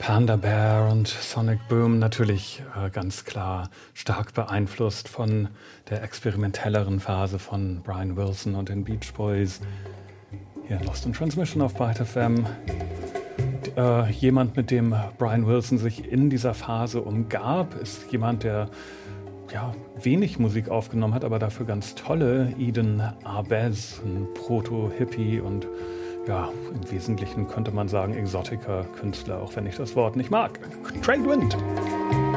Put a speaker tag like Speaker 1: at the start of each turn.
Speaker 1: Panda Bear und Sonic Boom natürlich ganz klar stark beeinflusst von der experimentelleren Phase von Brian Wilson und den Beach Boys. Hier in Lost in Transmission auf Byte FM. Jemand, mit dem Brian Wilson sich in dieser Phase umgab, ist jemand, der wenig Musik aufgenommen hat, aber dafür ganz tolle. Eden Arbez, ein Proto-Hippie und im Wesentlichen könnte man sagen Exotica-Künstler, auch wenn ich das Wort nicht mag. Trade Wind.